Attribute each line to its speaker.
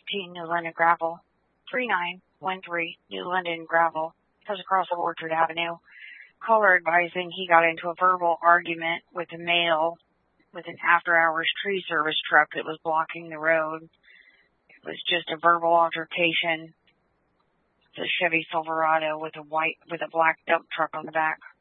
Speaker 1: 215 New London Gravel, 3913 New London Gravel, comes across Orchard Avenue. Caller advising he got into a verbal argument with a male with an after-hours tree service truck that was blocking the road. It was just a verbal altercation. It's a Chevy Silverado with a black dump truck on the back.